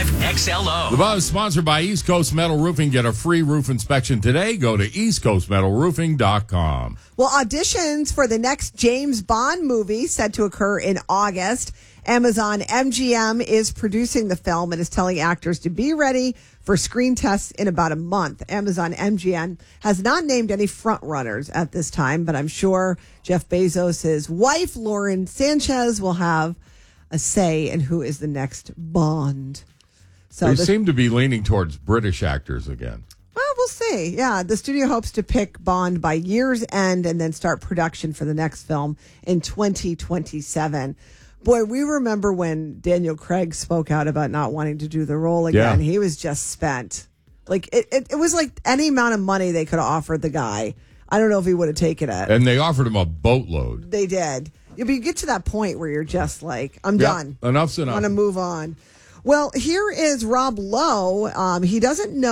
XLO. The Buzz sponsored by East Coast Metal Roofing. Get a free roof inspection today. Go to eastcoastmetalroofing.com. Well, auditions for the next James Bond movie set to occur in August. Amazon MGM is producing the film and is telling actors to be ready for screen tests in about a month. Amazon MGM has not named any frontrunners at this time, but I'm sure Jeff Bezos' wife, Lauren Sanchez, will have a say in who is the next Bond. So They seem to be leaning towards British actors again. Well, we'll see. Yeah, the studio hopes to pick Bond by year's end and then start production for the next film in 2027. Boy, we remember when Daniel Craig spoke out about not wanting to do the role again. Yeah. He was just spent. Like it was like any amount of money they could have offered the guy. I don't know if he would have taken it. And they offered him a boatload. They did. Yeah, but you get to that point where you're just like, I'm done. Enough's enough. I want to move on. Well, here is Rob Lowe. He doesn't know